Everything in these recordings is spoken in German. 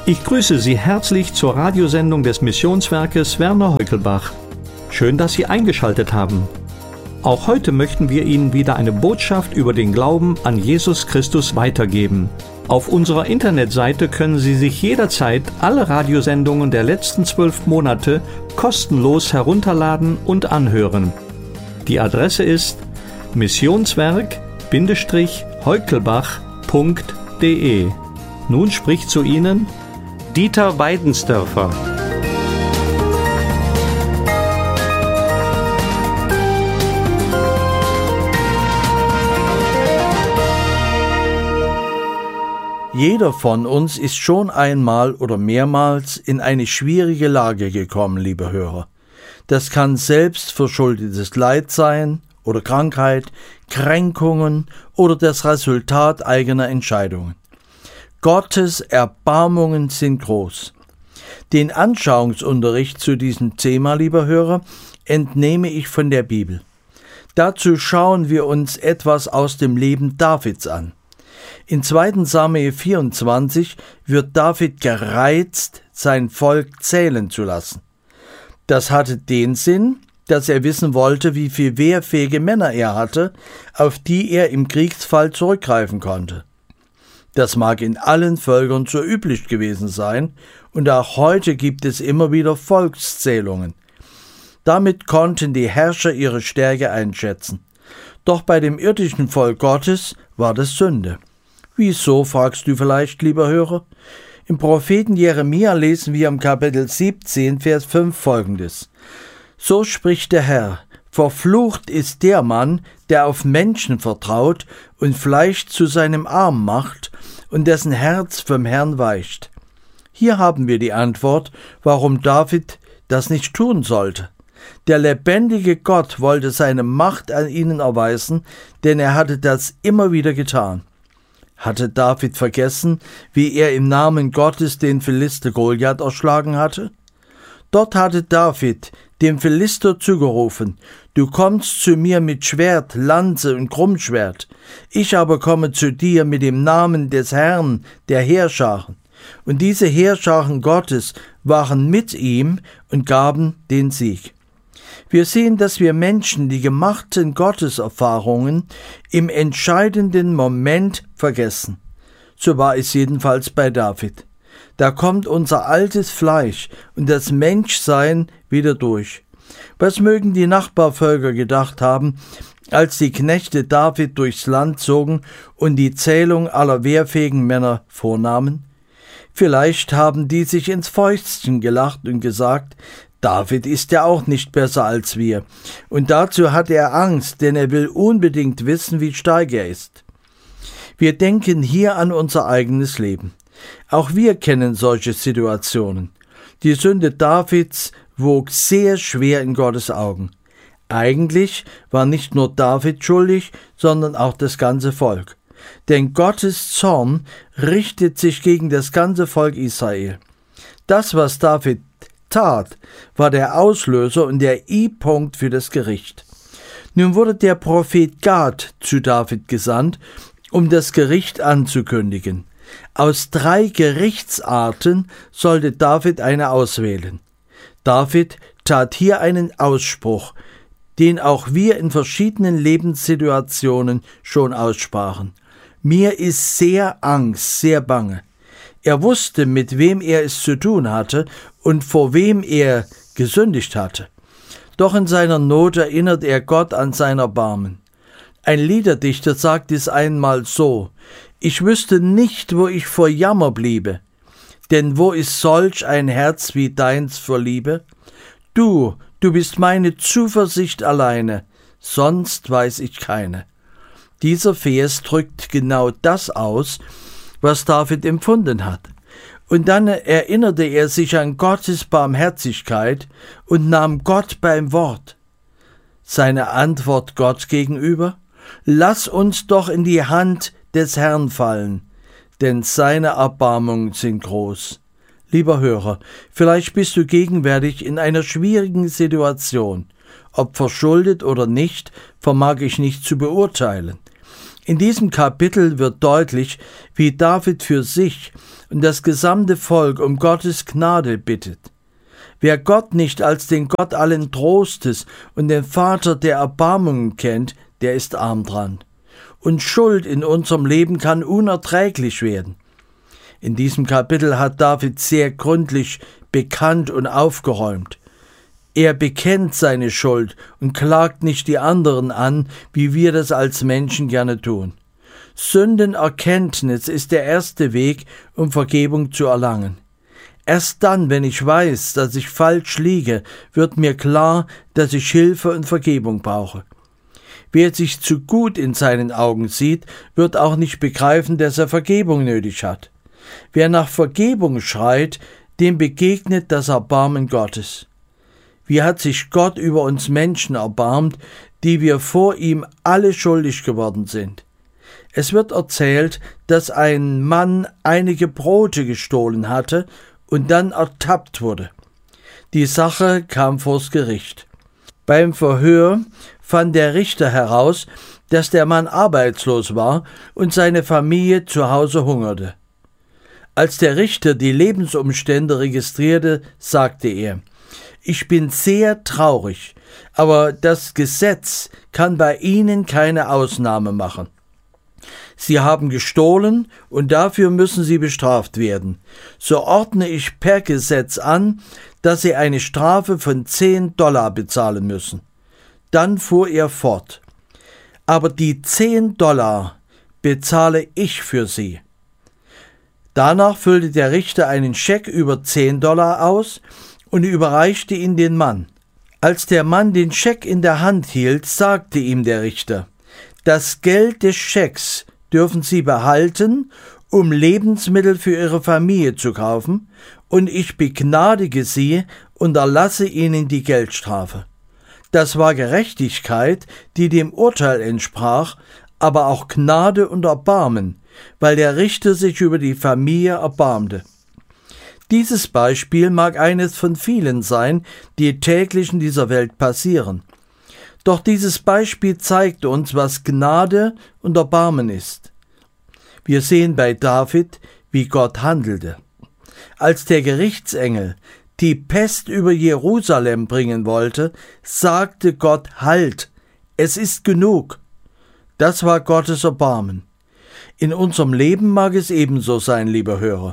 Ich grüße Sie herzlich zur Radiosendung des Missionswerkes Werner Heukelbach. Schön, dass Sie eingeschaltet haben. Auch heute möchten wir Ihnen wieder eine Botschaft über den Glauben an Jesus Christus weitergeben. Auf unserer Internetseite können Sie sich jederzeit alle Radiosendungen der letzten 12 Monate kostenlos herunterladen und anhören. Die Adresse ist missionswerk-heukelbach.de. Nun spricht zu Ihnen Dieter Weidensdörfer. Jeder von uns ist schon einmal oder mehrmals in eine schwierige Lage gekommen, liebe Hörer. Das kann selbstverschuldetes Leid sein oder Krankheit, Kränkungen oder das Resultat eigener Entscheidungen. Gottes Erbarmungen sind groß. Den Anschauungsunterricht zu diesem Thema, lieber Hörer, entnehme ich von der Bibel. Dazu schauen wir uns etwas aus dem Leben Davids an. In 2. Samuel 24 wird David gereizt, sein Volk zählen zu lassen. Das hatte den Sinn, dass er wissen wollte, wie viele wehrfähige Männer er hatte, auf die er im Kriegsfall zurückgreifen konnte. Das mag in allen Völkern so üblich gewesen sein, und auch heute gibt es immer wieder Volkszählungen. Damit konnten die Herrscher ihre Stärke einschätzen. Doch bei dem irdischen Volk Gottes war das Sünde. Wieso, fragst du vielleicht, lieber Hörer? Im Propheten Jeremia lesen wir im Kapitel 17, Vers 5 folgendes. So spricht der Herr: Verflucht ist der Mann, der auf Menschen vertraut und Fleisch zu seinem Arm macht und dessen Herz vom Herrn weicht. Hier haben wir die Antwort, warum David das nicht tun sollte. Der lebendige Gott wollte seine Macht an ihnen erweisen, denn er hatte das immer wieder getan. Hatte David vergessen, wie er im Namen Gottes den Philister Goliath erschlagen hatte? Dort hatte David dem Philister zugerufen: Du kommst zu mir mit Schwert, Lanze und Krummschwert. Ich aber komme zu dir mit dem Namen des Herrn, der Heerscharen. Und diese Heerscharen Gottes waren mit ihm und gaben den Sieg. Wir sehen, dass wir Menschen die gemachten Gotteserfahrungen im entscheidenden Moment vergessen. So war es jedenfalls bei David. Da kommt unser altes Fleisch und das Menschsein wieder durch. Was mögen die Nachbarvölker gedacht haben, als die Knechte David durchs Land zogen und die Zählung aller wehrfähigen Männer vornahmen? Vielleicht haben die sich ins Fäustchen gelacht und gesagt: David ist ja auch nicht besser als wir. Und dazu hat er Angst, denn er will unbedingt wissen, wie stark er ist. Wir denken hier an unser eigenes Leben. Auch wir kennen solche Situationen. Die Sünde Davids wog sehr schwer in Gottes Augen. Eigentlich war nicht nur David schuldig, sondern auch das ganze Volk. Denn Gottes Zorn richtet sich gegen das ganze Volk Israel. Das, was David tat, war der Auslöser und der I-Punkt für das Gericht. Nun wurde der Prophet Gad zu David gesandt, um das Gericht anzukündigen. Aus 3 Gerichtsarten sollte David eine auswählen. David tat hier einen Ausspruch, den auch wir in verschiedenen Lebenssituationen schon aussprachen. Mir ist sehr Angst, sehr bange. Er wusste, mit wem er es zu tun hatte und vor wem er gesündigt hatte. Doch in seiner Not erinnert er Gott an sein Erbarmen. Ein Liederdichter sagt es einmal so: Ich wüsste nicht, wo ich vor Jammer bliebe, denn wo ist solch ein Herz wie deins vor Liebe? Du bist meine Zuversicht alleine, sonst weiß ich keine. Dieser Vers drückt genau das aus, was David empfunden hat. Und dann erinnerte er sich an Gottes Barmherzigkeit und nahm Gott beim Wort. Seine Antwort Gott gegenüber: Lass uns doch in die Hand des Herrn fallen, denn seine Erbarmungen sind groß. Lieber Hörer, vielleicht bist du gegenwärtig in einer schwierigen Situation. Ob verschuldet oder nicht, vermag ich nicht zu beurteilen. In diesem Kapitel wird deutlich, wie David für sich und das gesamte Volk um Gottes Gnade bittet. Wer Gott nicht als den Gott allen Trostes und den Vater der Erbarmungen kennt, der ist arm dran. Und Schuld in unserem Leben kann unerträglich werden. In diesem Kapitel hat David sehr gründlich bekannt und aufgeräumt. Er bekennt seine Schuld und klagt nicht die anderen an, wie wir das als Menschen gerne tun. Sündenerkenntnis ist der erste Weg, um Vergebung zu erlangen. Erst dann, wenn ich weiß, dass ich falsch liege, wird mir klar, dass ich Hilfe und Vergebung brauche. Wer sich zu gut in seinen Augen sieht, wird auch nicht begreifen, dass er Vergebung nötig hat. Wer nach Vergebung schreit, dem begegnet das Erbarmen Gottes. Wie hat sich Gott über uns Menschen erbarmt, die wir vor ihm alle schuldig geworden sind? Es wird erzählt, dass ein Mann einige Brote gestohlen hatte und dann ertappt wurde. Die Sache kam vors Gericht. Beim Verhör fand der Richter heraus, dass der Mann arbeitslos war und seine Familie zu Hause hungerte. Als der Richter die Lebensumstände registrierte, sagte er: Ich bin sehr traurig, aber das Gesetz kann bei Ihnen keine Ausnahme machen. Sie haben gestohlen und dafür müssen Sie bestraft werden. So ordne ich per Gesetz an, dass Sie eine Strafe von $10 bezahlen müssen. Dann fuhr er fort: Aber die $10 bezahle ich für Sie. Danach füllte der Richter einen Scheck über $10 aus und überreichte ihn den Mann. Als der Mann den Scheck in der Hand hielt, sagte ihm der Richter: Das Geld des Schecks dürfen Sie behalten, um Lebensmittel für Ihre Familie zu kaufen, und ich begnadige Sie und erlasse Ihnen die Geldstrafe. Das war Gerechtigkeit, die dem Urteil entsprach, aber auch Gnade und Erbarmen, weil der Richter sich über die Familie erbarmte. Dieses Beispiel mag eines von vielen sein, die täglich in dieser Welt passieren. Doch dieses Beispiel zeigt uns, was Gnade und Erbarmen ist. Wir sehen bei David, wie Gott handelte. Als der Gerichtsengel die Pest über Jerusalem bringen wollte, sagte Gott: Halt, es ist genug. Das war Gottes Erbarmen. In unserem Leben mag es ebenso sein, lieber Hörer.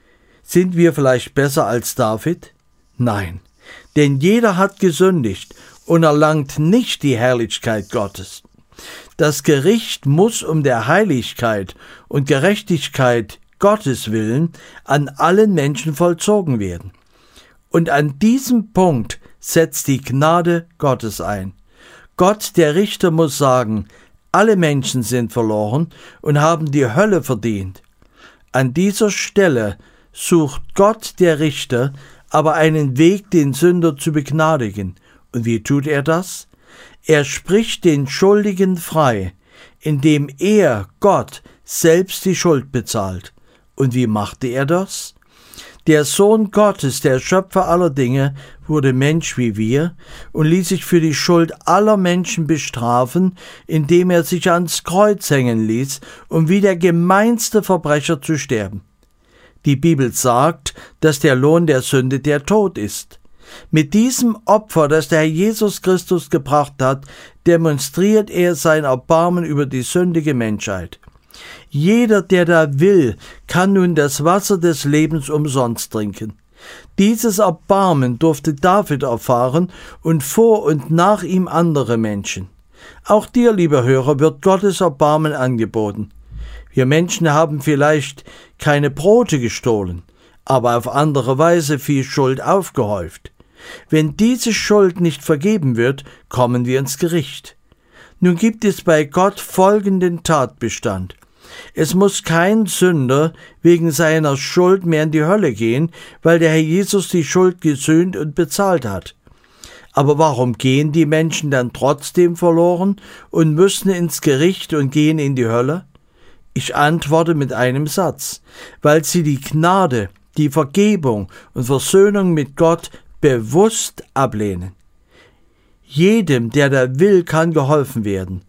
Sind wir vielleicht besser als David? Nein, denn jeder hat gesündigt und erlangt nicht die Herrlichkeit Gottes. Das Gericht muss um der Heiligkeit und Gerechtigkeit Gottes willen an allen Menschen vollzogen werden. Und an diesem Punkt setzt die Gnade Gottes ein. Gott, der Richter, muss sagen: Alle Menschen sind verloren und haben die Hölle verdient. An dieser Stelle sucht Gott, der Richter, aber einen Weg, den Sünder zu begnadigen. Und wie tut er das? Er spricht den Schuldigen frei, indem er, Gott, selbst die Schuld bezahlt. Und wie machte er das? Der Sohn Gottes, der Schöpfer aller Dinge, wurde Mensch wie wir und ließ sich für die Schuld aller Menschen bestrafen, indem er sich ans Kreuz hängen ließ, um wie der gemeinste Verbrecher zu sterben. Die Bibel sagt, dass der Lohn der Sünde der Tod ist. Mit diesem Opfer, das der Herr Jesus Christus gebracht hat, demonstriert er sein Erbarmen über die sündige Menschheit. Jeder, der da will, kann nun das Wasser des Lebens umsonst trinken. Dieses Erbarmen durfte David erfahren und vor und nach ihm andere Menschen. Auch dir, lieber Hörer, wird Gottes Erbarmen angeboten. Wir Menschen haben vielleicht keine Brote gestohlen, aber auf andere Weise viel Schuld aufgehäuft. Wenn diese Schuld nicht vergeben wird, kommen wir ins Gericht. Nun gibt es bei Gott folgenden Tatbestand. Es muss kein Sünder wegen seiner Schuld mehr in die Hölle gehen, weil der Herr Jesus die Schuld gesühnt und bezahlt hat. Aber warum gehen die Menschen dann trotzdem verloren und müssen ins Gericht und gehen in die Hölle? Ich antworte mit einem Satz: Weil sie die Gnade, die Vergebung und Versöhnung mit Gott bewusst ablehnen. Jedem, der da will, kann geholfen werden.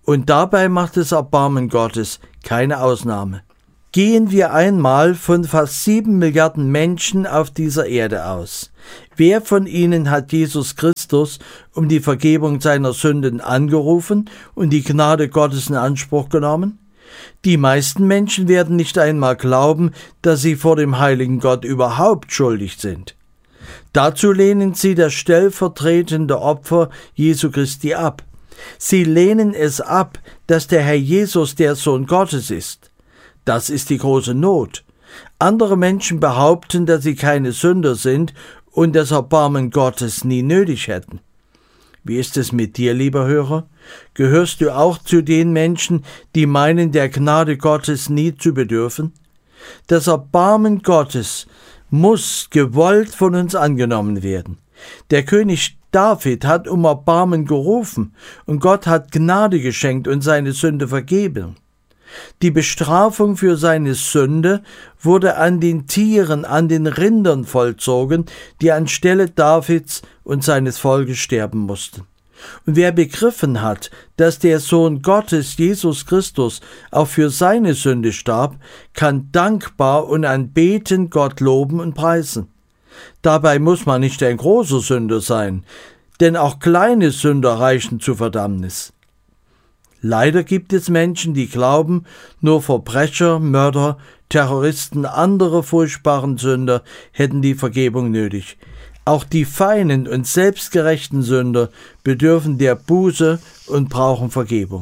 Und dabei macht das Erbarmen Gottes keine Ausnahme. Gehen wir einmal von fast 7 Milliarden Menschen auf dieser Erde aus. Wer von ihnen hat Jesus Christus um die Vergebung seiner Sünden angerufen und die Gnade Gottes in Anspruch genommen? Die meisten Menschen werden nicht einmal glauben, dass sie vor dem heiligen Gott überhaupt schuldig sind. Dazu lehnen sie das stellvertretende Opfer Jesu Christi ab. Sie lehnen es ab, dass der Herr Jesus der Sohn Gottes ist. Das ist die große Not. Andere Menschen behaupten, dass sie keine Sünder sind und das Erbarmen Gottes nie nötig hätten. Wie ist es mit dir, lieber Hörer? Gehörst du auch zu den Menschen, die meinen, der Gnade Gottes nie zu bedürfen? Das Erbarmen Gottes muss gewollt von uns angenommen werden. Der König David hat um Erbarmen gerufen und Gott hat Gnade geschenkt und seine Sünde vergeben. Die Bestrafung für seine Sünde wurde an den Tieren, an den Rindern vollzogen, die anstelle Davids und seines Volkes sterben mussten. Und wer begriffen hat, dass der Sohn Gottes, Jesus Christus, auch für seine Sünde starb, kann dankbar und anbetend Gott loben und preisen. Dabei muss man nicht ein großer Sünder sein, denn auch kleine Sünder reichen zur Verdammnis. Leider gibt es Menschen, die glauben, nur Verbrecher, Mörder, Terroristen, andere furchtbaren Sünder hätten die Vergebung nötig. Auch die feinen und selbstgerechten Sünder bedürfen der Buße und brauchen Vergebung.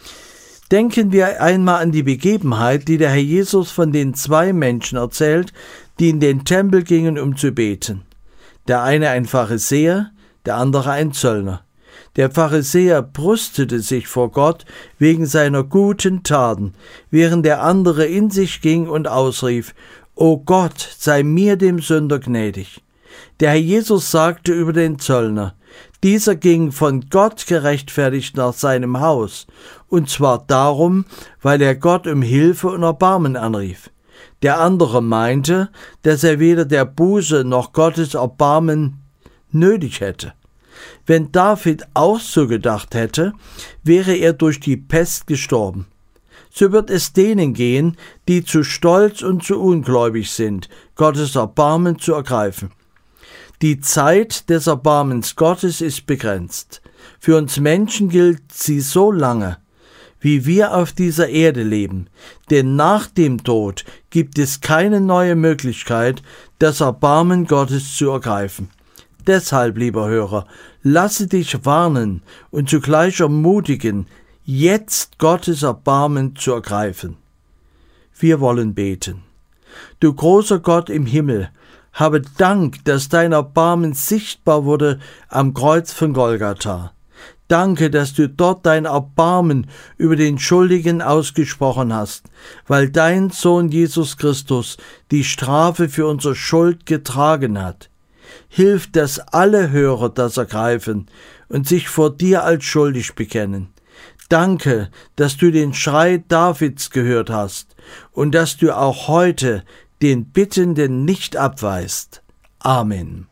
Denken wir einmal an die Begebenheit, die der Herr Jesus von den 2 Menschen erzählt, die in den Tempel gingen, um zu beten. Der eine ein Pharisäer, der andere ein Zöllner. Der Pharisäer brüstete sich vor Gott wegen seiner guten Taten, während der andere in sich ging und ausrief: »O Gott, sei mir dem Sünder gnädig.« Der Herr Jesus sagte über den Zöllner: Dieser ging von Gott gerechtfertigt nach seinem Haus, und zwar darum, weil er Gott um Hilfe und Erbarmen anrief. Der andere meinte, dass er weder der Buße noch Gottes Erbarmen nötig hätte. Wenn David auch so gedacht hätte, wäre er durch die Pest gestorben. So wird es denen gehen, die zu stolz und zu ungläubig sind, Gottes Erbarmen zu ergreifen. Die Zeit des Erbarmens Gottes ist begrenzt. Für uns Menschen gilt sie so lange, wie wir auf dieser Erde leben, denn nach dem Tod gibt es keine neue Möglichkeit, das Erbarmen Gottes zu ergreifen. Deshalb, lieber Hörer, lasse dich warnen und zugleich ermutigen, jetzt Gottes Erbarmen zu ergreifen. Wir wollen beten. Du großer Gott im Himmel, habe Dank, dass dein Erbarmen sichtbar wurde am Kreuz von Golgatha. Danke, dass du dort dein Erbarmen über den Schuldigen ausgesprochen hast, weil dein Sohn Jesus Christus die Strafe für unsere Schuld getragen hat. Hilf, dass alle Hörer das ergreifen und sich vor dir als schuldig bekennen. Danke, dass du den Schrei Davids gehört hast und dass du auch heute den Bittenden nicht abweist. Amen.